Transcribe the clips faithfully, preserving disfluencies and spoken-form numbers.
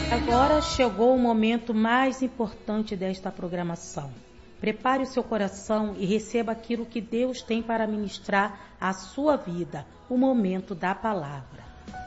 Agora chegou o momento mais importante desta programação. Prepare o seu coração e receba aquilo que Deus tem para ministrar à sua vida, o momento da palavra.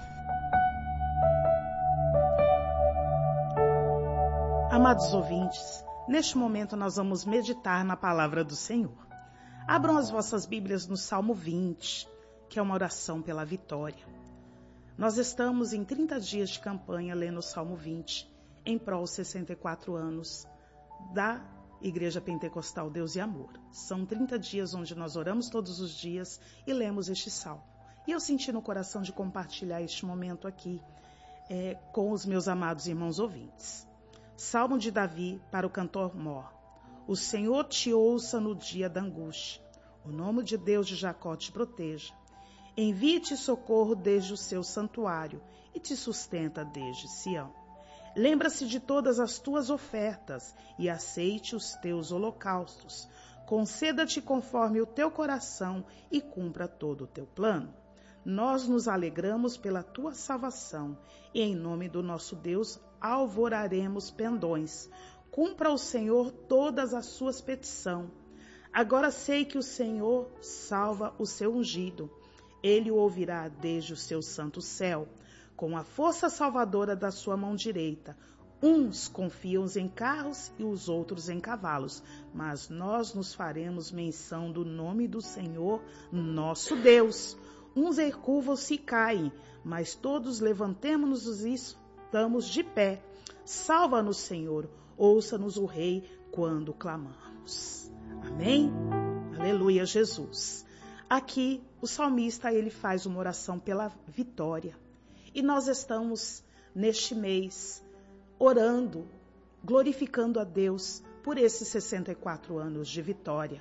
Amados ouvintes, neste momento nós vamos meditar na palavra do Senhor. Abram as vossas Bíblias no Salmo vinte, que é uma oração pela vitória. Nós estamos em trinta dias de campanha lendo o Salmo vinte, em prol dos sessenta e quatro anos da Igreja Pentecostal Deus e Amor. São trinta dias onde nós oramos todos os dias e lemos este salmo. E eu senti no coração de compartilhar este momento aqui é, com os meus amados irmãos ouvintes. Salmo de Davi para o cantor Mor. O Senhor te ouça no dia da angústia. O nome de Deus de Jacó te proteja. Envie-te socorro desde o seu santuário e te sustenta desde Sião. Lembra-se de todas as tuas ofertas e aceite os teus holocaustos. Conceda-te conforme o teu coração e cumpra todo o teu plano. Nós nos alegramos pela tua salvação e em nome do nosso Deus alvoraremos pendões. Cumpra o Senhor todas as suas petições. Agora sei que o Senhor salva o seu ungido. Ele o ouvirá desde o seu santo céu, com a força salvadora da sua mão direita. Uns confiam em carros e os outros em cavalos, mas nós nos faremos menção do nome do Senhor, nosso Deus. Uns encurvam-se e caem, mas todos levantemo-nos e estamos de pé. Salva-nos, Senhor, ouça-nos o Rei quando clamamos. Amém? Aleluia, Jesus. Aqui, o salmista ele faz uma oração pela vitória. E nós estamos, neste mês, orando, glorificando a Deus por esses sessenta e quatro anos de vitória.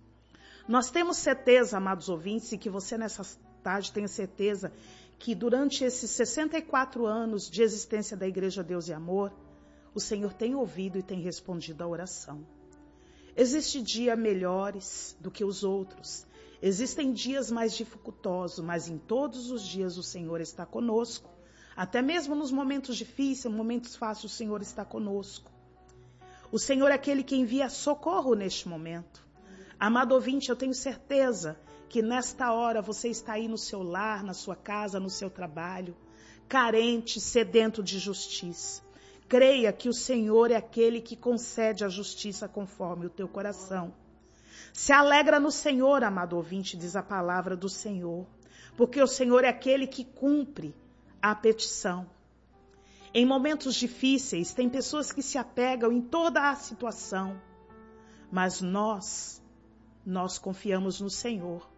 Nós temos certeza, amados ouvintes, e que você nessa tarde tenha certeza que durante esses sessenta e quatro anos de existência da Igreja Deus e Amor, o Senhor tem ouvido e tem respondido à oração. Existem dias melhores do que os outros. Existem dias mais dificultosos, mas em todos os dias o Senhor está conosco. Até mesmo nos momentos difíceis, momentos fáceis, o Senhor está conosco. O Senhor é aquele que envia socorro neste momento. Amado ouvinte, eu tenho certeza que nesta hora você está aí no seu lar, na sua casa, no seu trabalho, carente, sedento de justiça. Creia que o Senhor é aquele que concede a justiça conforme o teu coração. Se alegra no Senhor, amado ouvinte, diz a palavra do Senhor, porque o Senhor é aquele que cumpre a petição. Em momentos difíceis, tem pessoas que se apegam em toda a situação, mas nós, nós confiamos no Senhor.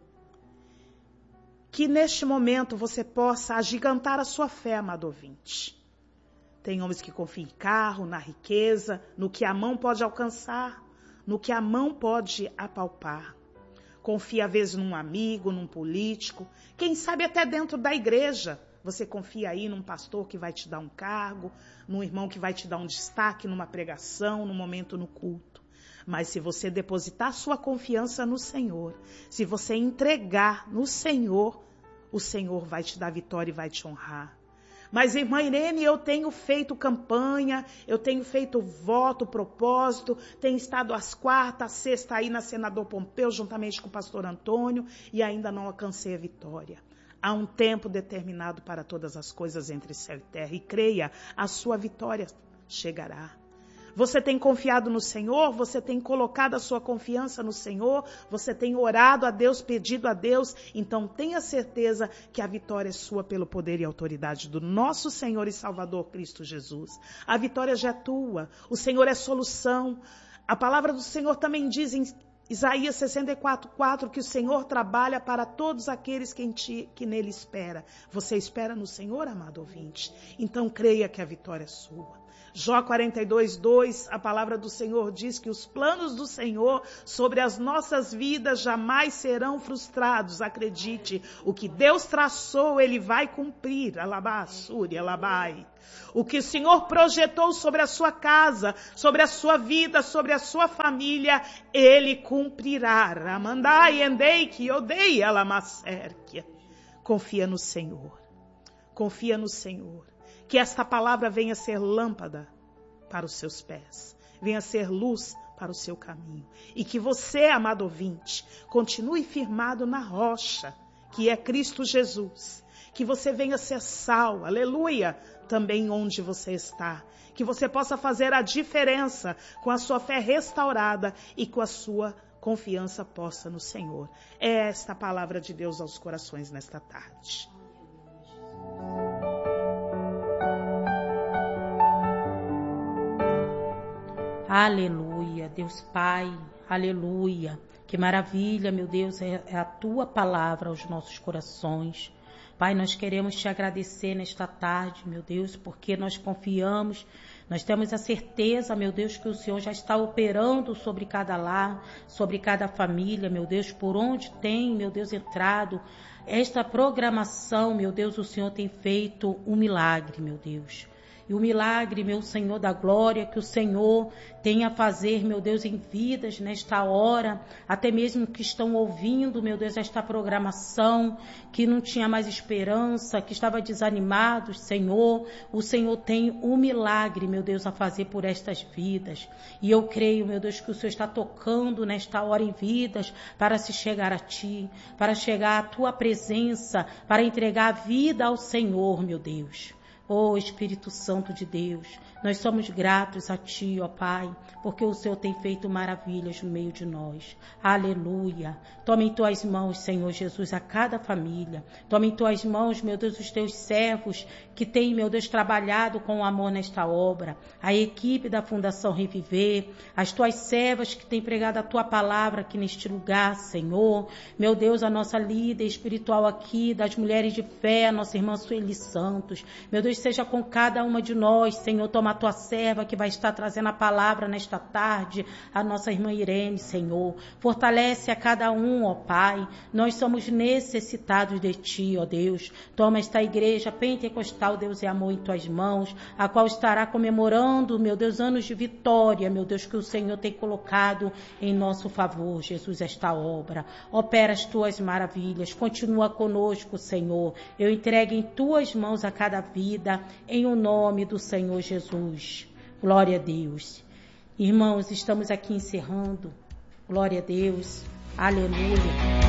Que neste momento você possa agigantar a sua fé, amado ouvinte. Tem homens que confiam em carro, na riqueza, no que a mão pode alcançar, no que a mão pode apalpar. Confia às vezes num amigo, num político, quem sabe até dentro da igreja. Você confia aí num pastor que vai te dar um cargo, num irmão que vai te dar um destaque numa pregação, num momento no culto. Mas se você depositar sua confiança no Senhor, se você entregar no Senhor, o Senhor vai te dar vitória e vai te honrar. Mas, irmã Irene, eu tenho feito campanha, eu tenho feito voto, propósito, tenho estado às quartas, às sextas aí na Senador Pompeu, juntamente com o pastor Antônio, e ainda não alcancei a vitória. Há um tempo determinado para todas as coisas entre céu e terra, e creia, a sua vitória chegará. Você tem confiado no Senhor? Você tem colocado a sua confiança no Senhor? Você tem orado a Deus, pedido a Deus? Então tenha certeza que a vitória é sua pelo poder e autoridade do nosso Senhor e Salvador Cristo Jesus. A vitória já é tua. O Senhor é solução. A palavra do Senhor também diz em Isaías sessenta e quatro, quatro, que o Senhor trabalha para todos aqueles que, em ti, que nele espera. Você espera no Senhor, amado ouvinte? Então creia que a vitória é sua. Jó quarenta e dois, dois, a palavra do Senhor diz que os planos do Senhor sobre as nossas vidas jamais serão frustrados. Acredite, o que Deus traçou, Ele vai cumprir. Alabassuri, alabai. O que o Senhor projetou sobre a sua casa, sobre a sua vida, sobre a sua família, Ele cumprirá. Ramandai, endei, que odei, alamasserquia. Confia no Senhor. Confia no Senhor. Que esta palavra venha ser lâmpada para os seus pés, venha ser luz para o seu caminho. E que você, amado ouvinte, continue firmado na rocha, que é Cristo Jesus. Que você venha ser sal, aleluia, também onde você está. Que você possa fazer a diferença com a sua fé restaurada e com a sua confiança posta no Senhor. É esta a palavra de Deus aos corações nesta tarde. Aleluia, Deus Pai, aleluia. Que maravilha, meu Deus, é a tua palavra aos nossos corações. Pai, nós queremos te agradecer nesta tarde, meu Deus, porque nós confiamos, nós temos a certeza, meu Deus, que o Senhor já está operando sobre cada lar, sobre cada família, meu Deus, por onde tem, meu Deus, entrado esta programação, meu Deus, o Senhor tem feito um milagre, meu Deus. E o milagre, meu Senhor da glória, que o Senhor tenha a fazer, meu Deus, em vidas nesta hora, até mesmo que estão ouvindo, meu Deus, esta programação, que não tinha mais esperança, que estava desanimado, Senhor, o Senhor tem um milagre, meu Deus, a fazer por estas vidas. E eu creio, meu Deus, que o Senhor está tocando nesta hora em vidas para se chegar a Ti, para chegar à Tua presença, para entregar a vida ao Senhor, meu Deus. Oh, Espírito Santo de Deus, nós somos gratos a Ti, ó Pai, porque o Senhor tem feito maravilhas no meio de nós. Aleluia. Toma em Tuas mãos, Senhor Jesus, a cada família. Toma em Tuas mãos, meu Deus, os Teus servos que têm, meu Deus, trabalhado com amor nesta obra. A equipe da Fundação Reviver, as Tuas servas que têm pregado a Tua palavra aqui neste lugar, Senhor. Meu Deus, a nossa líder espiritual aqui, das mulheres de fé, a nossa irmã Sueli Santos. Meu Deus, seja com cada uma de nós, Senhor. Toma a Tua serva que vai estar trazendo a palavra nesta tarde, a nossa irmã Irene, Senhor. Fortalece a cada um, ó Pai. Nós somos necessitados de Ti, ó Deus. Toma esta igreja pentecostal, Deus, e amor em Tuas mãos, a qual estará comemorando, meu Deus, anos de vitória, meu Deus, que o Senhor tem colocado em nosso favor, Jesus, esta obra. Opera as Tuas maravilhas. Continua conosco, Senhor. Eu entrego em Tuas mãos a cada vida, em o nome do Senhor Jesus. Glória a Deus. Irmãos, estamos aqui encerrando. Glória a Deus. Aleluia.